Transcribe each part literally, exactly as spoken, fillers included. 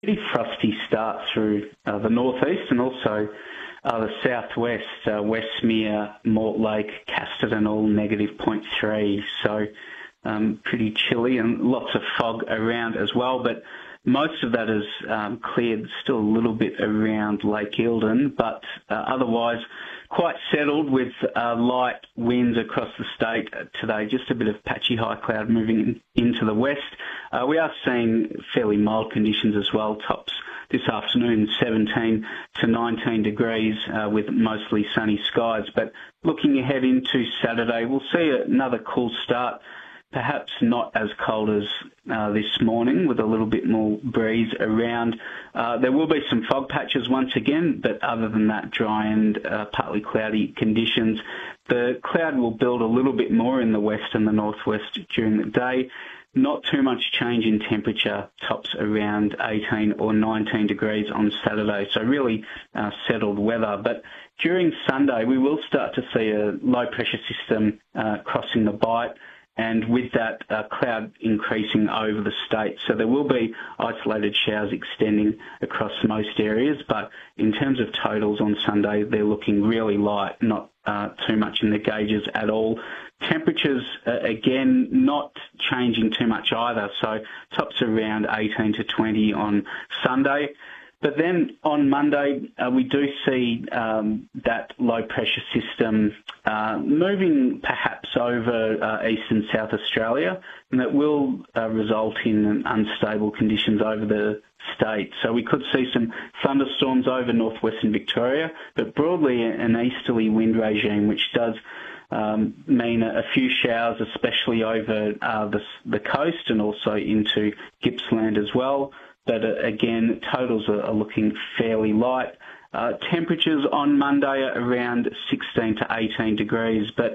pretty frosty start through uh, the northeast and also uh, the southwest, uh, Westmere, Mortlake, Casterton, all negative zero point three. So um, pretty chilly and lots of fog around as well. But most of that has um, cleared, still a little bit around Lake Eildon, but uh, otherwise quite settled with uh, light winds across the state today. Just a bit of patchy high cloud moving in, into the west. Uh, we are seeing fairly mild conditions as well. Tops this afternoon seventeen to nineteen degrees uh, with mostly sunny skies. But looking ahead into Saturday, we'll see another cool start. Perhaps not as cold as uh, this morning, with a little bit more breeze around. Uh, there will be some fog patches once again, but other than that, dry and uh, partly cloudy conditions. The cloud will build a little bit more in the west and the northwest during the day. Not too much change in temperature, tops around eighteen or nineteen degrees on Saturday, so really uh, settled weather. But during Sunday, we will start to see a low-pressure system uh, crossing the Bight, and with that, uh, cloud increasing over the state. So there will be isolated showers extending across most areas, but in terms of totals on Sunday, they're looking really light, not uh, too much in the gauges at all. Temperatures, uh, again, not changing too much either, so tops around eighteen to twenty on Sunday. But then on Monday, uh, we do see um, that low-pressure system uh, moving perhaps over uh, East and South Australia, and that will uh, result in unstable conditions over the state. So we could see some thunderstorms over northwestern Victoria, but broadly an easterly wind regime, which does um, mean a few showers, especially over uh, the, the coast and also into Gippsland as well. But uh, again, totals are, are looking fairly light. Uh, temperatures on Monday are around sixteen to eighteen degrees. But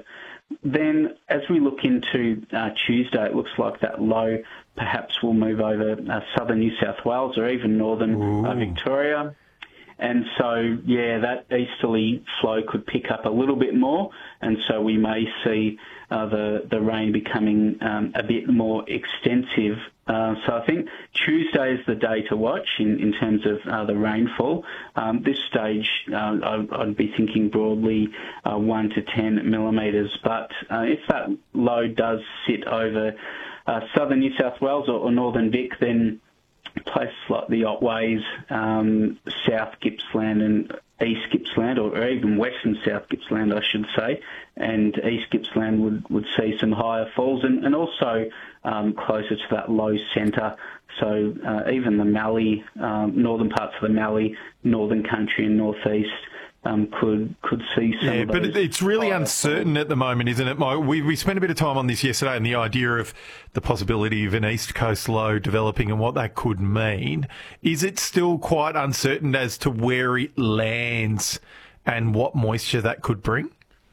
then as we look into uh, Tuesday, it looks like that low perhaps will move over uh, southern New South Wales or even northern uh, Victoria. And so, yeah, that easterly flow could pick up a little bit more, and so we may see uh, the, the rain becoming um, a bit more extensive. Uh, so I think Tuesday is the day to watch in, in terms of uh, the rainfall. Um, this stage, uh, I, I'd be thinking broadly uh, one to ten millimetres, but uh, if that low does sit over uh, southern New South Wales or, or northern Vic, then places like the Otways, um, South Gippsland and East Gippsland, or, or even West and South Gippsland, I should say, and East Gippsland would, would see some higher falls, and, and also um, closer to that low centre. So uh, even the Mallee, um, northern parts of the Mallee, northern country and northeast, Um, could could see some yeah, of those. But it's really uncertain falls at the moment, isn't it, Mike? We, we spent a bit of time on this yesterday, and the idea of the possibility of an east coast low developing and what that could mean. Is it still quite uncertain as to where it lands and what moisture that could bring?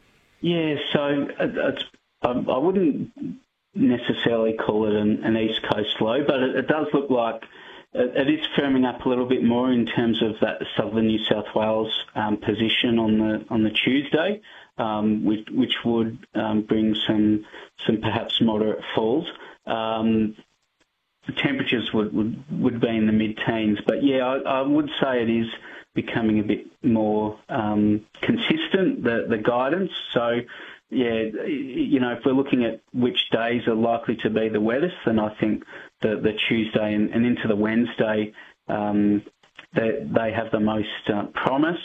Yeah, so it's, I, I wouldn't necessarily call it an, an east coast low, but it, it does look like it is firming up a little bit more in terms of that southern New South Wales um, position on the on the Tuesday, um, which, which would um, bring some some perhaps moderate falls. Um, the temperatures would, would, would be in the mid-teens, but yeah, I, I would say it is becoming a bit more um, consistent, the the guidance. So yeah, you know, if we're looking at which days are likely to be the wettest, then I think the, the Tuesday and, and into the Wednesday, um, they, they have the most uh, promise.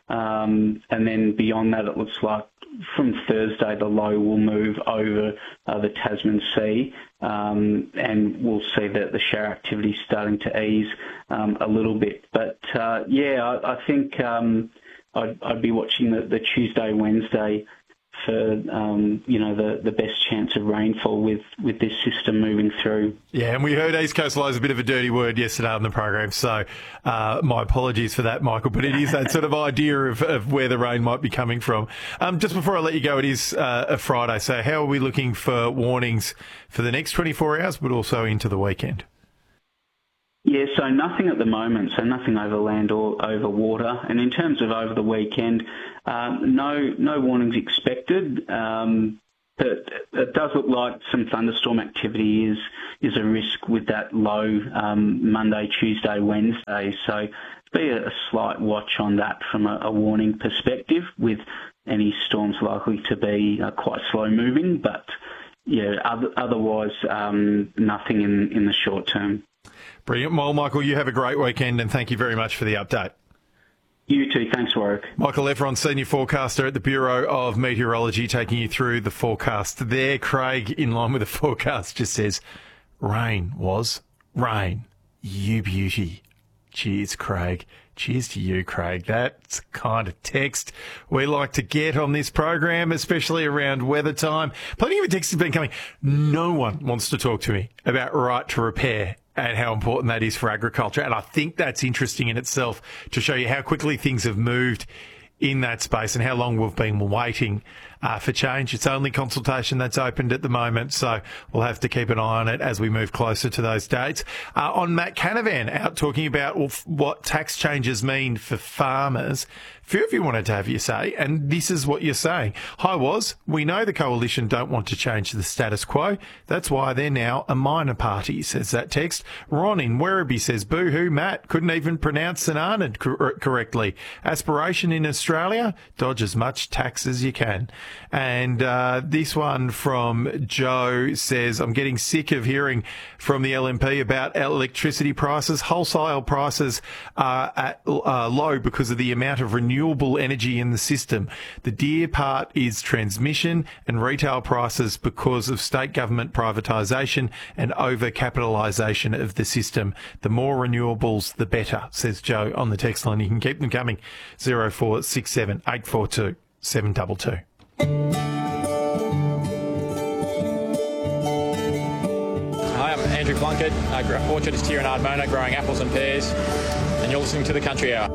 Um, and then beyond that, it looks like from Thursday, the low will move over uh, the Tasman Sea, um, and we'll see that the shower activity starting to ease um, a little bit. But, uh, yeah, I, I think um, I'd, I'd be watching the, the Tuesday, Wednesday for, um, you know, the, the best chance of rainfall with, with this system moving through. Yeah, and we heard East Coast low is a bit of a dirty word yesterday on the program, so uh, my apologies for that, Michael, but it is that sort of idea of, of where the rain might be coming from. Um, just before I let you go, it is uh, a Friday, so how are we looking for warnings for the next twenty-four hours, but also into the weekend? Yeah, so nothing at the moment, so nothing over land or over water. And in terms of over the weekend, um, no no warnings expected. Um, But it does look like some thunderstorm activity is is a risk with that low um, Monday, Tuesday, Wednesday. So be a, a slight watch on that from a, a warning perspective, with any storms likely to be uh, quite slow moving. But yeah, other, otherwise um, nothing in, in the short term. Brilliant. Well, Michael, you have a great weekend, and thank you very much for the update. You too. Thanks, Warwick. Michael Everon, Senior Forecaster at the Bureau of Meteorology, taking you through the forecast there. Craig, in line with the forecast, just says, rain was rain. You beauty. Cheers, Craig. Cheers to you, Craig. That's the kind of text we like to get on this program, especially around weather time. Plenty of texts have been coming. No one wants to talk to me about right to repair and how important that is for agriculture. And I think that's interesting in itself to show you how quickly things have moved in that space and how long we've been waiting uh, for change. It's only consultation that's opened at the moment, so we'll have to keep an eye on it as we move closer to those dates. Uh, on Matt Canavan, out talking about well, what tax changes mean for farmers. A few of you wanted to have your say, and this is what you're saying. Hi, Was. We know the Coalition don't want to change the status quo. That's why they're now a minor party, says that text. Ron in Werribee says, boo-hoo, Matt. Couldn't even pronounce Sananad cor- correctly. Aspiration in Australia? Dodge as much tax as you can. And uh, this one from Joe says, I'm getting sick of hearing from the L M P about electricity prices. Wholesale prices are at uh, low because of the amount of renewable energy in the system. The dear part is transmission and retail prices because of state government privatisation and over-capitalisation of the system. The more renewables, the better, says Joe on the text line. You can keep them coming. zero four six seven eight four two seven two two. Hi, I'm Andrew Plunkett, uh, orchardist here in Ardmona, growing apples and pears, and you're listening to the Country Hour.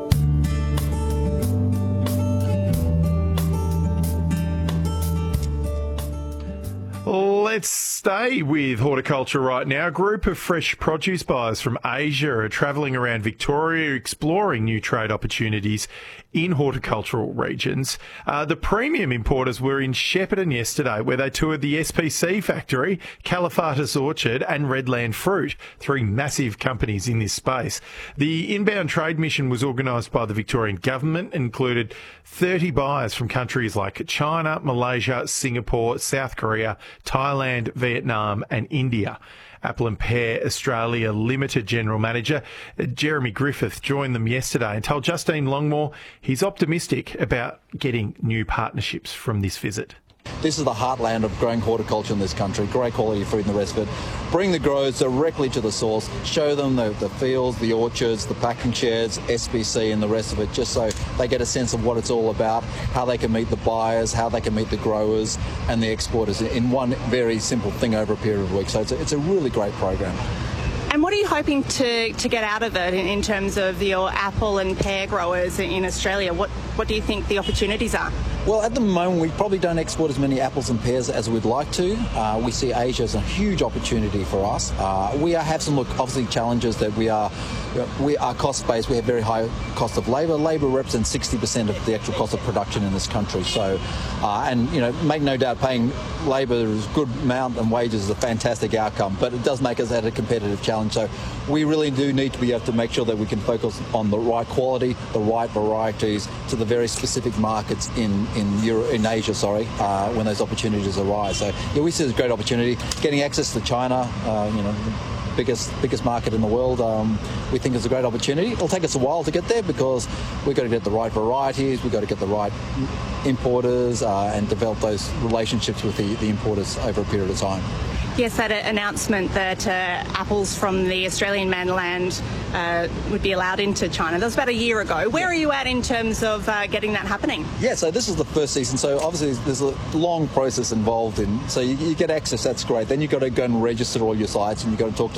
Let's stay with horticulture right now. A group of fresh produce buyers from Asia are travelling around Victoria exploring new trade opportunities in horticultural regions. Uh, the premium importers were in Shepparton yesterday, where they toured the S P C factory, Caliphatis Orchard and Redland Fruit, three massive companies in this space. The inbound trade mission was organised by the Victorian government and included thirty buyers from countries like China, Malaysia, Singapore, South Korea, Thailand, Vietnam and India. Apple and Pear Australia Limited General Manager Jeremy Griffith joined them yesterday and told Justine Longmore he's optimistic about getting new partnerships from this visit. This is the heartland of growing horticulture in this country, great quality fruit and the rest of it. Bring the growers directly to the source, show them the, the fields, the orchards, the packing sheds, S B C and the rest of it, just so they get a sense of what it's all about, how they can meet the buyers, how they can meet the growers and the exporters in one very simple thing over a period of weeks. So it's a, it's a really great program. And what are you hoping to, to get out of it in, in terms of your apple and pear growers in Australia? What, what do you think the opportunities are? Well, at the moment, we probably don't export as many apples and pears as we'd like to. Uh, we see Asia as a huge opportunity for us. Uh, we are, have some, look, obviously, challenges that we are, we are cost-based. We have very high cost of labour. Labour represents sixty percent of the actual cost of production in this country. So, uh, and, you know, make no doubt, paying labour is good amount and wages is a fantastic outcome, but it does make us at a competitive challenge. So we really do need to be able to make sure that we can focus on the right quality, the right varieties to the very specific markets in in Europe, in Asia, sorry, uh, when those opportunities arise. So yeah, we see it as a great opportunity. Getting access to China, uh, you know, biggest biggest market in the world, um, we think is a great opportunity. It'll take us a while to get there because we've got to get the right varieties, we've got to get the right importers uh, and develop those relationships with the, the importers over a period of time. Yes, that announcement that uh, apples from the Australian mainland uh, would be allowed into China. That was about a year ago. Where are you at in terms of uh, getting that happening? Yeah, so this is the first season. So obviously there's a long process involved in. So you, you get access, that's great. Then you've got to go and register all your sites and you've got to talk to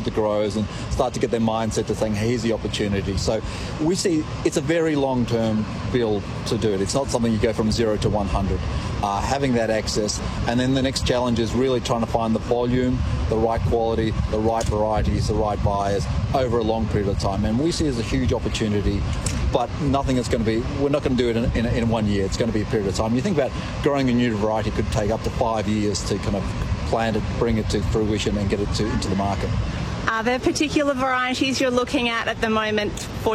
the growers and start to get their mindset to think, here's the opportunity. So we see it's a very long-term build to do it. It's not something you go from zero to one hundred. Uh, having that access, and then the next challenge is really trying to find the volume, the right quality, the right varieties, the right buyers over a long period of time. And we see it as a huge opportunity, but nothing is going to be, we're not going to do it in, in, in one year. It's going to be a period of time. You think about growing a new variety could take up to five years to kind of plant it, bring it to fruition and get it to, into the market. Are there particular varieties you're looking at at the moment for